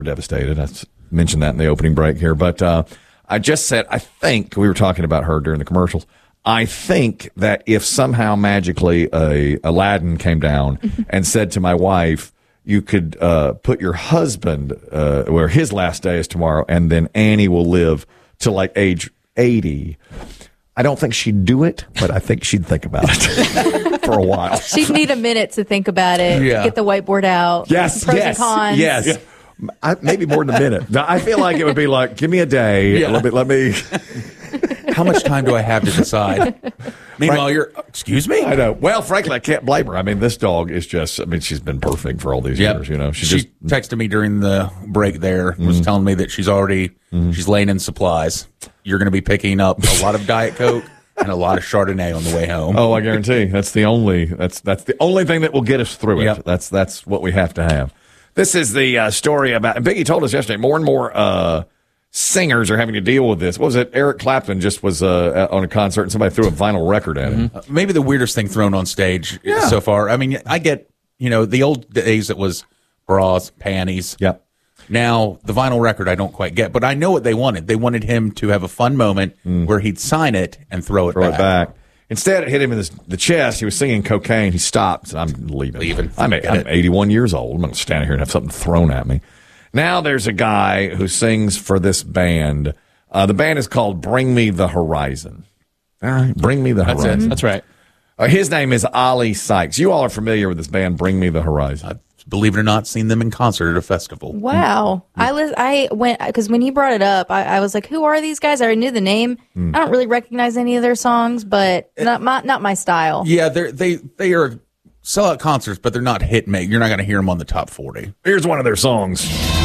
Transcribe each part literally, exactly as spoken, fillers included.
devastated. I mentioned that in the opening break here. But uh, I just said, I think, we were talking about her during the commercials, I think that if somehow magically a Aladdin came down and said to my wife, you could uh, put your husband uh, where his last day is tomorrow, and then Annie will live to like age eighty. I don't think she'd do it, but I think she'd think about it for a while. She'd need a minute to think about it, Yeah. get the whiteboard out. Yes, pros yes, and cons. yes. Yeah. I, maybe more than a minute. I feel like it would be like, give me a day. Yeah. Let me, let me. How much time do I have to decide? Meanwhile, Frank, you're, excuse me? I know. Well, frankly, I can't blame her. I mean, this dog is just, I mean, she's been perfect for all these Yep. years, you know. She, She just, texted me during the break there, was Mm-hmm. telling me that she's already, Mm-hmm. she's laying in supplies. You're going to be picking up a lot of Diet Coke and a lot of Chardonnay on the way home. oh, I guarantee. That's the only, that's, that's the only thing that will get us through it. Yep. That's, that's what we have to have. This is the uh, story about, Biggie told us yesterday, more and more uh, singers are having to deal with this. What was it? Eric Clapton just was uh, on a concert and somebody threw a vinyl record at him. Uh, maybe the weirdest thing thrown on stage Yeah. so far. I mean, I get, you know, the old days it was bras, panties. Yep. Now, the vinyl record I don't quite get, but I know what they wanted. They wanted him to have a fun moment where he'd sign it and throw it Mm. Throw back. it back. Instead, it hit him in the, the chest. He was singing Cocaine. He stopped. I'm leaving. Leaving. I'm, Forget I'm it. eighty-one years old. I'm going to stand here and have something thrown at me. Now there's a guy who sings for this band. Uh, the band is called Bring Me the Horizon. All right. Bring Me the That's Horizon. it. That's right. Uh, his name is Ali Sykes. You all are familiar with this band, Bring Me the Horizon. Believe it or not, seen them in concert at a festival. Wow. I was, I went, because when you brought it up, I, I was like, who are these guys? I already knew the name. I don't really recognize any of their songs, but not my, not my style. Yeah, they're, they they are sellout concerts, but they're not hit make. You're not going to hear them on the top forty. Here's one of their songs.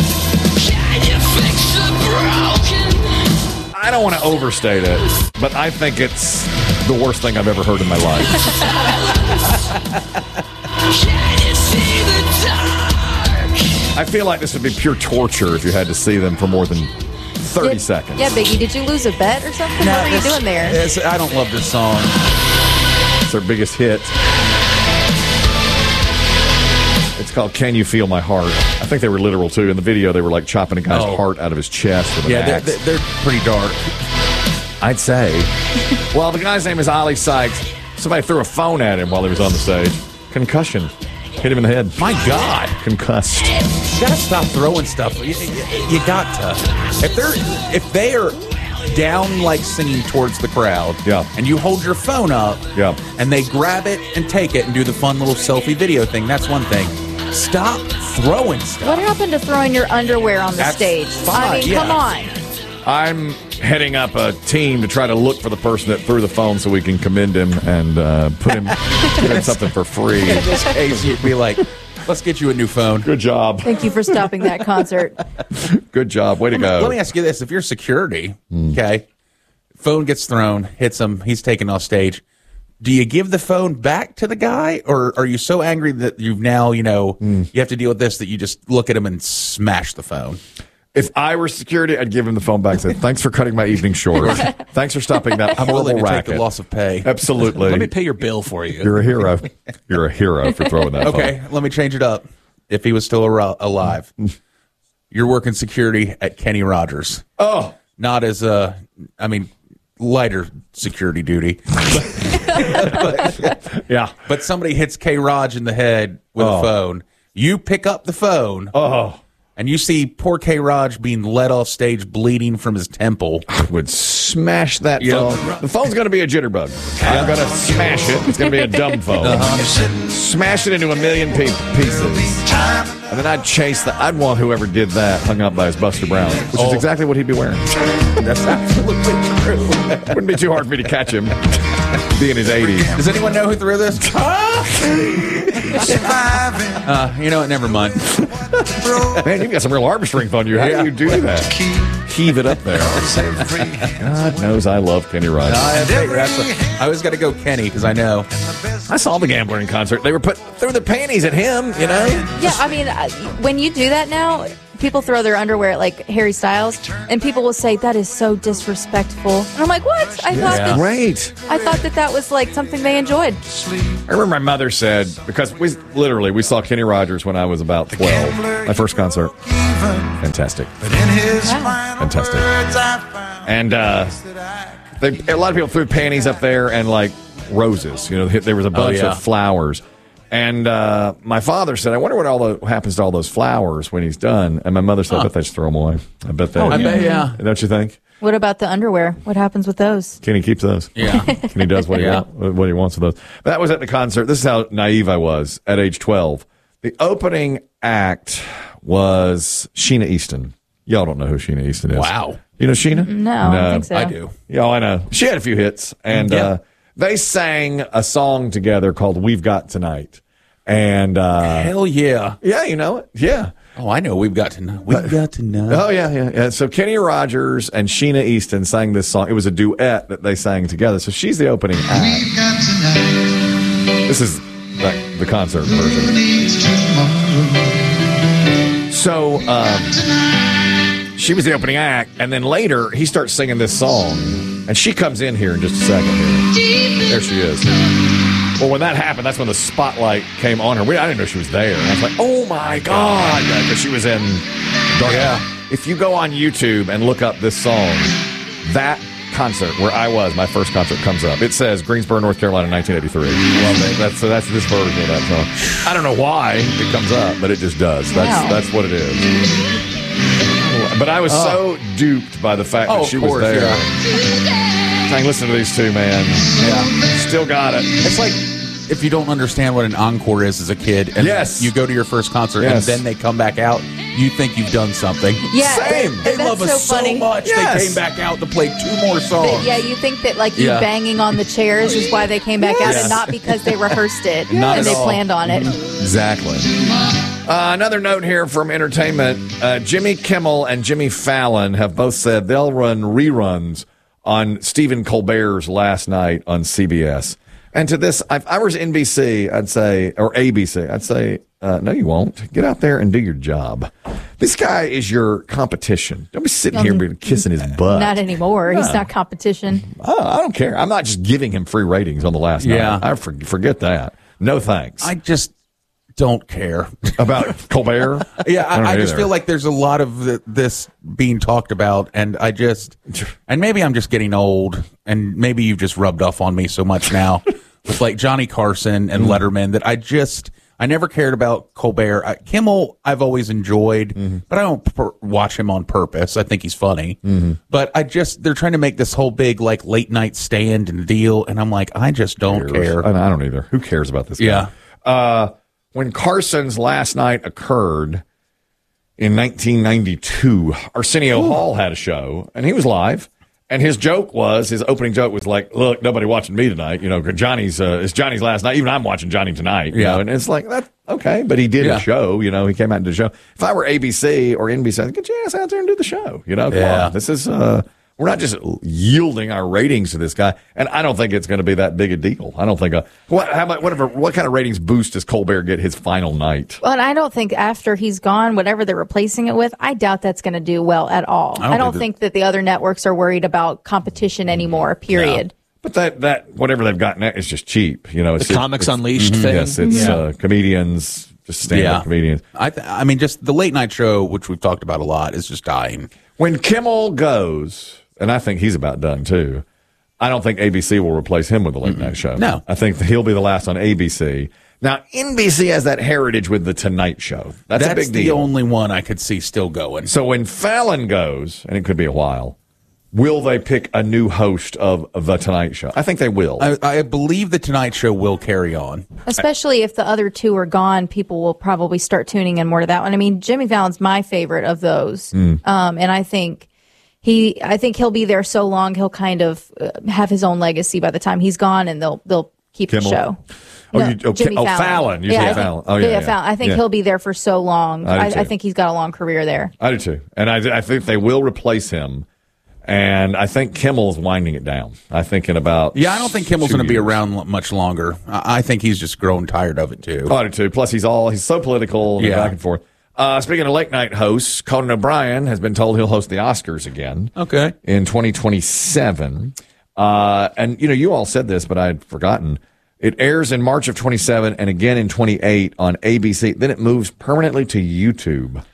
I don't want to overstate it, but I think it's the worst thing I've ever heard in my life. I feel like this would be pure torture if you had to see them for more than thirty Did- seconds. Yeah, Biggie, did you lose a bet or something? what were you this- doing there? this- I don't love this song. It's their biggest hit. It's called Can You Feel My Heart? I think they were literal, too. In the video, they were like chopping a guy's Oh. heart out of his chest with an Yeah, they're, axe. they're they're pretty dark. I'd say. Well, the guy's name is Ali Sykes. Somebody threw a phone at him while he was on the stage. Concussion. Hit him in the head. My God. Concussed. You gotta stop throwing stuff. You, you, you got to. If they're if they are down like singing towards the crowd, Yeah. and you hold your phone up, Yeah. and they grab it and take it and do the fun little selfie video thing, that's one thing. Stop throwing stuff. What happened to throwing your underwear on the That's stage? fine, I mean, yeah. come on. I'm heading up a team to try to look for the person that threw the phone so we can commend him and uh, put him give him something for free. In this case, you'd be like, let's get you a new phone. Good job. Thank you for stopping that concert. Good job. Way to go. Let me ask you this. If you're security, okay, phone gets thrown, hits him, he's taken off stage. Do you give the phone back to the guy, or are you so angry that you've now, you know, you have to deal with this that you just look at him and smash the phone? If I were security, I'd give him the phone back and say, thanks for cutting my evening short. Thanks for stopping that I'm willing horrible to take racket. the loss of pay. Absolutely. Let me pay your bill for you. You're a hero. You're a hero for throwing that Okay, phone. let me change it up. If he was still ar- alive, you're working security at Kenny Rogers. Oh. Not as a, I mean, lighter security duty. but, Yeah. but somebody hits K. Raj in the head with Oh. a phone. You pick up the phone. Oh. And you see poor K. Raj being led off stage bleeding from his temple. Would smash that Yeah. phone. The phone's going to be a jitterbug. I'm going to smash it. It's going to be a dumb phone. Uh-huh. Smash it into a million pe- pieces. And then I'd chase the. I'd want whoever did that hung up by his Buster Brown, which is Oh. exactly what he'd be wearing. That's absolutely true. Wouldn't be too hard for me to catch him. Be in his eighties. Does anyone know who threw this? uh, you know what? Never mind. Man, you've got some real arm strength on you. How do you do that? Heave it up there. God knows I love Kenny Rogers. I, that's a, I always got to go Kenny because I know. I saw the Gambler in concert. They were put threw the panties at him, you know? Yeah, I mean, uh, when you do that now, people throw their underwear at like Harry Styles, and people will say that is so disrespectful. And I'm like, what? I thought that Great. I thought that that was like something they enjoyed. I remember my mother said, because we literally, we saw Kenny Rogers when I was about twelve, my first concert. Fantastic. But in his Wow. final Fantastic. words, I found And uh, that I they, a lot of people threw panties up there and like roses. You know, there was a bunch yeah. of flowers. And uh, my father said, I wonder what all the, happens to all those flowers when he's done. And my mother said, I bet they just throw them away. I bet they. I bet, yeah. Don't you think? What about the underwear? What happens with those? Kenny keeps those. Yeah. Kenny does what he, Yeah. want, what he wants with those. That was at the concert. This is how naive I was at age twelve. The opening act was Sheena Easton. Y'all don't know who Sheena Easton is. Wow. You know Sheena? No, I don't think so. I do. Yeah, I know. She had a few hits, and Yeah. uh, they sang a song together called "We've Got Tonight." And uh, Hell yeah. yeah, you know it. Yeah. Oh, I know. We've got to know. We've got to know. Oh yeah, yeah, yeah. So Kenny Rogers and Sheena Easton sang this song. It was a duet that they sang together. So she's the opening act. We've got tonight. This is like the concert Who version. needs tomorrow? So um, she was the opening act, and then later he starts singing this song, and she comes in here in just a second. Here. There she is. Well, when that happened, that's when the spotlight came on her. We, I didn't know she was there. And I was like, oh my God, because she was in Dark. Yeah. If you go on YouTube and look up this song, that concert where I was, my first concert comes up. It says Greensboro, North Carolina, nineteen eighty-three. Love it. That's so that's this version of that song. I don't know why it comes up, but it just does. That's Wow. that's what it is. But I was so duped by the fact Oh, that of she course, was there. yeah. Saying, listen to these two, man. Yeah. Still got it. It's like if you don't understand what an encore is as a kid, and Yes. you go to your first concert Yes. and then they come back out, you think you've done something. Yeah, Same. They that's love us so funny. so much. Yes. They came back out to play two more songs. But yeah, you think that like you Yeah. banging on the chairs is why they came back out, Yes. and not because they rehearsed it Not and at they all. planned on it. Exactly. Uh, another note here from entertainment. Uh, Jimmy Kimmel and Jimmy Fallon have both said they'll run reruns on Stephen Colbert's Last Night on C B S. And to this, if I was N B C, I'd say, or A B C, I'd say, uh, no, you won't. Get out there and do your job. This guy is your competition. Don't be sitting here and kissing his butt. Not anymore. He's not competition. Oh, I don't care. I'm not just giving him free ratings on the Last Yeah. Night. I for, forget that. No thanks. I just don't care. About Colbert? Yeah, I, don't I, just either. feel like there's a lot of th- this being talked about, and I just, and maybe I'm just getting old, and maybe you've just rubbed off on me so much now with like Johnny Carson and Letterman that I just, I never cared about Colbert. I, Kimmel, I've always enjoyed, Mm-hmm. but I don't per- watch him on purpose. I think he's funny, Mm-hmm. but I just, they're trying to make this whole big like late night stand and deal, and I'm like, I just don't care. I I don't either. Who cares about this guy? Yeah. Uh, when Carson's Last Night occurred in nineteen ninety-two, Arsenio Hall had a show, and he was live. And his joke was, his opening joke was like, look, nobody watching me tonight. You know, Johnny's, uh, it's Johnny's last night. Even I'm watching Johnny tonight. You Yeah. know? And it's like, that okay. But he did Yeah. a show, you know, he came out and did a show. If I were A B C or N B C, I'd get your ass out there and do the show. You know, come Yeah. on. This is, uh, we're not just yielding our ratings to this guy. And I don't think it's going to be that big a deal. I don't think, a, what, how about, whatever, what kind of ratings boost does Colbert get his final night? Well, and I don't think after he's gone, whatever they're replacing it with, I doubt that's going to do well at all. I don't I don't, think think that the other networks are worried about competition anymore, period. But that, that, whatever they've got next is just cheap. You know, it's The just- Comics it's- Unleashed thing. Yes, it's Yeah. uh, comedians, just stand-up comedians. I, th- I mean, just the late night show, which we've talked about a lot, is just dying. When Kimmel goes, and I think he's about done too, I don't think A B C will replace him with the late night show. No. I think that he'll be the last on A B C. Now, N B C has that heritage with the Tonight Show. That's, That's a big the deal. only one I could see still going. So when Fallon goes, and it could be a while, will they pick a new host of, of the Tonight Show? I think they will. I, I believe the Tonight Show will carry on. Especially if the other two are gone, people will probably start tuning in more to that one. I mean, Jimmy Fallon's my favorite of those. Mm. Um, and I think he, I think he'll be there so long, he'll kind of uh, have his own legacy by the time he's gone, and they'll, they'll keep Kimmel? the show. Oh, No, you- oh, Jimmy oh, Fallon. Fallon. You yeah, said I think, Fallon. Oh, yeah, yeah. Fallon. I think Yeah. he'll be there for so long. I do I, I too. think he's got a long career there. I do too. And I, I think they will replace him. And I think Kimmel's winding it down. I think in about. Yeah, I don't think Kimmel's two going to be years. around l- much longer. I, I think he's just grown tired of it too. Oh, I do too. Plus, he's all he's so political and Yeah. back and forth. Uh, speaking of late night hosts, Conan O'Brien has been told he'll host the Oscars again. Okay. In twenty twenty-seven. Uh, and you know, you all said this, but I'd forgotten. It airs in March of twenty-seven and again in twenty-eight on A B C. Then it moves permanently to YouTube.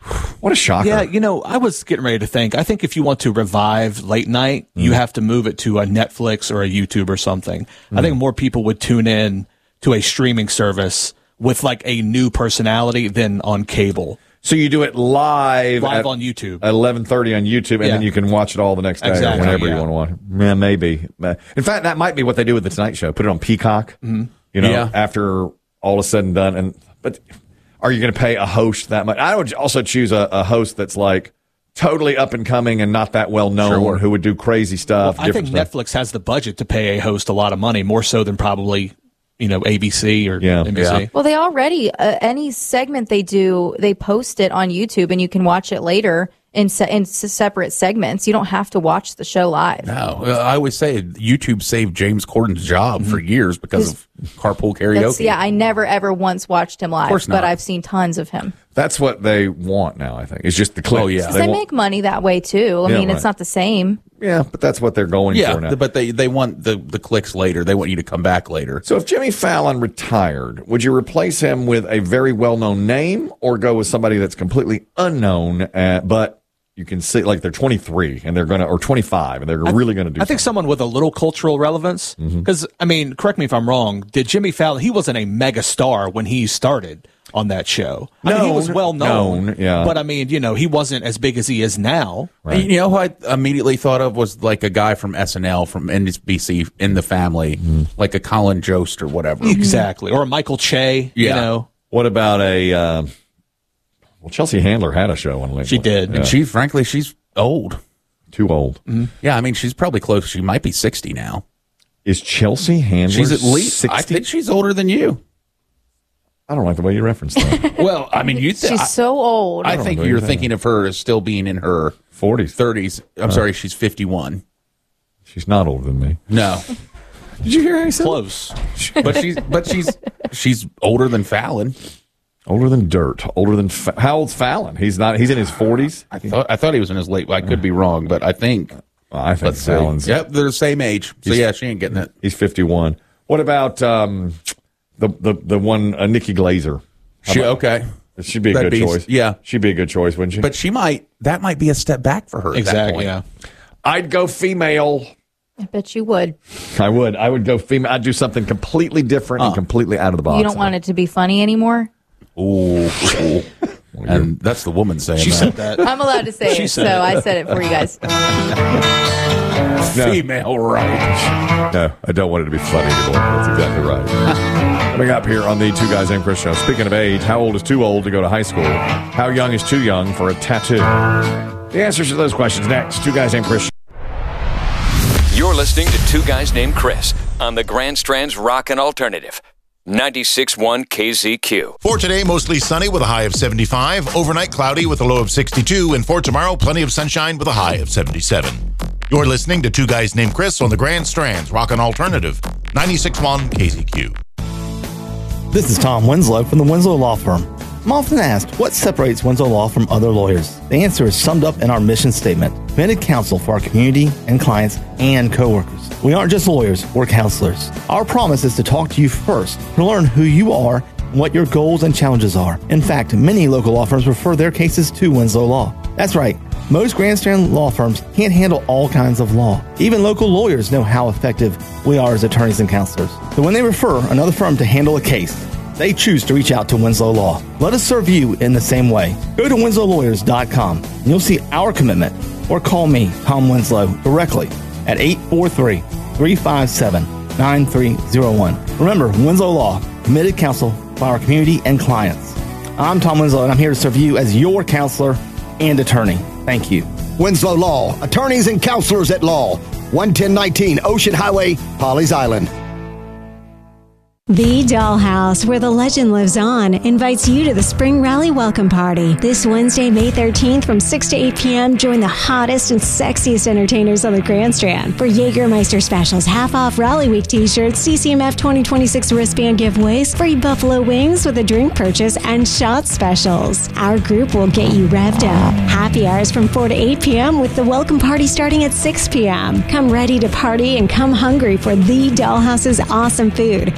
What a shocker. Yeah, you know, I was getting ready to think. I think if you want to revive late night, mm. you have to move it to a Netflix or a YouTube or something. Mm. I think more people would tune in to a streaming service with like a new personality than on cable. So you do it live, live at, on YouTube at eleven thirty on YouTube, and yeah. then you can watch it all the next day exactly, or whenever yeah. you want to watch it. Yeah, maybe. In fact, that might be what they do with the Tonight Show. Put it on Peacock. Mm-hmm. You know, yeah. after all is said and done. And but are you going to pay a host that much? I would also choose a, a host that's like totally up and coming and not that well known, sure. who would do crazy stuff. Well, I think stuff. Netflix has the budget to pay a host a lot of money, more so than probably, you know, A B C or yeah. N B C. Yeah. Well, they already, uh, any segment they do, they post it on YouTube and you can watch it later in, se- in s- separate segments. You don't have to watch the show live. No, I always say YouTube saved James Corden's job mm-hmm. for years because of carpool karaoke. That's, yeah, I never ever once watched him live, of course not. but I've seen tons of him. That's what they want now, I think. It's just the clicks. Oh, yeah. Because they, they want, make money that way, too. I Yeah, mean, right. it's not the same. Yeah, but that's what they're going yeah, for now. but they, they want the, the clicks later. They want you to come back later. So if Jimmy Fallon retired, would you replace him with a very well-known name or go with somebody that's completely unknown, uh, but you can see, like, they're twenty-three and they're going to, or twenty-five, and they're I, really going to do I think something. someone with a little cultural relevance. Because, mm-hmm. I mean, correct me if I'm wrong, did Jimmy Fallon, he wasn't a mega star when he started on that show. I known, mean, he was well known, known, yeah. but I mean, you know, he wasn't as big as he is now. Right. You know who I immediately thought of was like a guy from S N L, from N B C, In the Family, mm-hmm. like a Colin Jost or whatever. Exactly. Or a Michael Che, Yeah. you know. What about a, uh, well, Chelsea Handler had a show on LinkedIn. She did. Yeah. And she, frankly, she's old. Too old. Mm-hmm. Yeah, I mean, she's probably close. She might be sixty now. Is Chelsea Handler She's at least, sixty? I think she's older than you. I don't like the way you reference that. Well, I mean, you th- She's I, so old. I think know you're anything. thinking of her as still being in her forties. thirties. I'm sorry, she's fifty-one. She's not older than me. No. Did you hear how he said Close. But she's but she's she's older than Fallon. Older than dirt. Older than Fa- how old's Fallon? He's not. He's in his forties. I thought I thought he was in his late. I could be wrong, but I think Well, I think let's see. Fallon's. Yep, they're the same age. So yeah, she ain't getting it. He's fifty-one. What about um, the the the one uh, Nikki Glazer? How She about- okay. She'd be a That'd good be- choice. yeah. she'd be a good choice, wouldn't she? But she might. That might be a step back for her. At that Exactly, point. yeah. I'd go female. I bet you would. I would. I would go female. I'd do something completely different and completely out of the box. You don't want it to be funny anymore? Ooh, ooh. And that's the woman saying She that. said that. I'm allowed to say She it, said so it. I said it for you guys. No. Female right. No, I don't want it to be funny anymore. That's exactly right. Coming up here on the Two Guys Named Chris show. Speaking of age, how old is too old to go to high school? How young is too young for a tattoo? The answers to those questions next. Two Guys Named Chris. You're listening to Two Guys Named Chris on the Grand Strand's Rockin' Alternative. ninety-six point one K Z Q. For today, mostly sunny with a high of seventy-five. Overnight, cloudy with a low of sixty-two. And for tomorrow, plenty of sunshine with a high of seventy-seven. You're listening to Two Guys Named Chris on the Grand Strand's Rockin' Alternative, ninety-six point one K Z Q. This is Tom Winslow from the Winslow Law Firm. I'm often asked, what separates Winslow Law from other lawyers? The answer is summed up in our mission statement: committed counsel for our community and clients and coworkers. We aren't just lawyers, we're counselors. Our promise is to talk to you first, to learn who you are and what your goals and challenges are. In fact, many local law firms refer their cases to Winslow Law. That's right. Most Grand Strand law firms can't handle all kinds of law. Even local lawyers know how effective we are as attorneys and counselors. So when they refer another firm to handle a case, they choose to reach out to Winslow Law. Let us serve you in the same way. Go to winslow lawyers dot com and you'll see our commitment, or call me, Tom Winslow, directly at eight four three, three five seven, nine three zero one. Remember, Winslow Law, committed counsel for our community and clients. I'm Tom Winslow, and I'm here to serve you as your counselor and attorney. Thank you. Winslow Law, attorneys and counselors at law. one ten nineteen Ocean Highway, Pawleys Island. The Dollhouse, where the legend lives on, invites you to the Spring Rally Welcome Party. This Wednesday, May thirteenth from six to eight p.m., join the hottest and sexiest entertainers on the Grand Strand for Jägermeister specials, half-off Rally Week t-shirts, C C M F twenty twenty-six wristband giveaways, free buffalo wings with a drink purchase, and shot specials. Our group will get you revved up. Happy hours from four to eight p.m. with the welcome party starting at six p.m. Come ready to party and come hungry for The Dollhouse's awesome food, including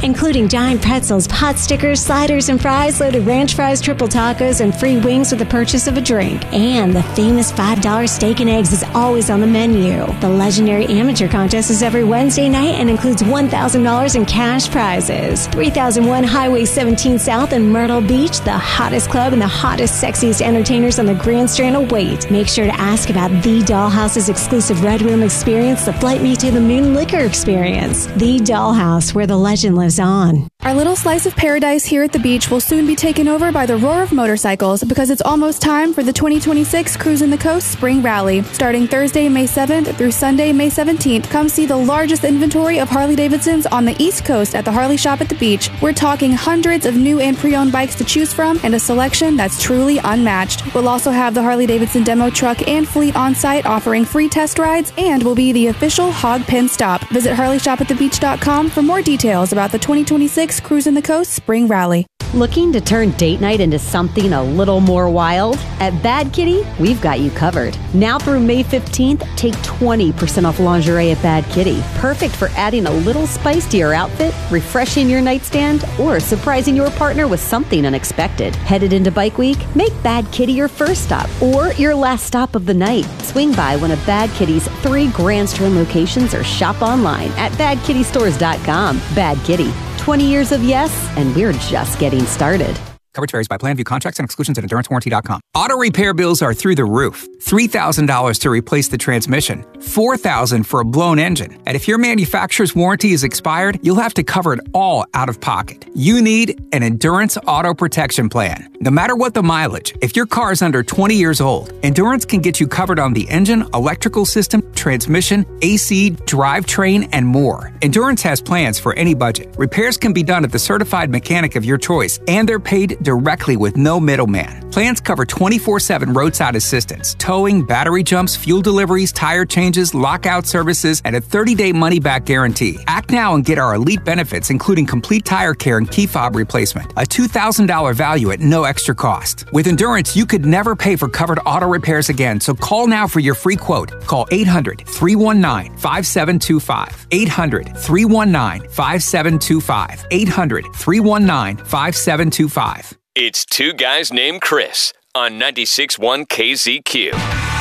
including giant pretzels, pot stickers, sliders, and fries, loaded ranch fries, triple tacos, and free wings with the purchase of a drink. And the famous five dollar steak and eggs is always on the menu. The legendary amateur contest is every Wednesday night and includes one thousand dollars in cash prizes. three thousand one Highway seventeen South in Myrtle Beach, the hottest club and the hottest, sexiest entertainers on the Grand Strand await. Make sure to ask about The Dollhouse's exclusive Red Room experience, the Flight Me to the Moon liquor experience. The Dollhouse, where the legend lives on. Our little slice of paradise here at the beach will soon be taken over by the roar of motorcycles because it's almost time for the twenty twenty-six Cruising the Coast Spring Rally. Starting Thursday, May seventh through Sunday, May seventeenth, come see the largest inventory of Harley-Davidsons on the East Coast at the Harley Shop at the beach. We're talking hundreds of new and pre-owned bikes to choose from and a selection that's truly unmatched. We'll also have the Harley-Davidson demo truck and fleet on site offering free test rides and will be the official Hog Pen stop. Visit Harley Shop at the beach dot com for more details about the twenty twenty-six Cruising the Coast Spring Rally. Looking to turn date night into something a little more wild? At Bad Kitty, we've got you covered. Now through May fifteenth, take twenty percent off lingerie at Bad Kitty. Perfect for adding a little spice to your outfit, refreshing your nightstand, or surprising your partner with something unexpected. Headed into Bike Week? Make Bad Kitty your first stop or your last stop of the night. Swing by one of Bad Kitty's three Grand Strand locations or shop online at bad kitty stores dot com. Bad Kitty. twenty years of yes, and we're just getting started. Coverage varies by plan. View contracts and exclusions at endurance warranty dot com. Auto repair bills are through the roof. three thousand dollars to replace the transmission. four thousand dollars for a blown engine. And if your manufacturer's warranty is expired, you'll have to cover it all out of pocket. You need an Endurance Auto Protection Plan. No matter what the mileage, if your car is under twenty years old, Endurance can get you covered on the engine, electrical system, transmission, A C, drivetrain, and more. Endurance has plans for any budget. Repairs can be done at the certified mechanic of your choice, and they're paid directly with no middleman. Plans cover twenty-four seven roadside assistance, towing, battery jumps, fuel deliveries, tire changes, lockout services, and a thirty-day money-back guarantee. Act now and get our elite benefits, including complete tire care and key fob replacement. A two thousand dollars value at no extra cost. With Endurance, you could never pay for covered auto repairs again, so call now for your free quote. Call eight hundred, three one nine, five seven two five. eight hundred, three one nine, five seven two five. eight hundred, three one nine, five seven two five. It's Two Guys Named Chris on ninety-six point one K Z Q.